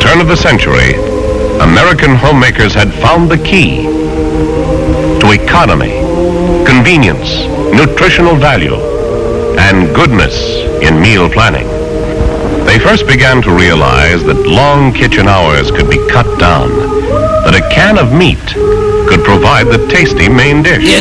turn of the century, American homemakers had found the key to economy, convenience, nutritional value, and goodness in meal planning. They first began to realize that long kitchen hours could be cut down, that a can of meat could provide the tasty main dish.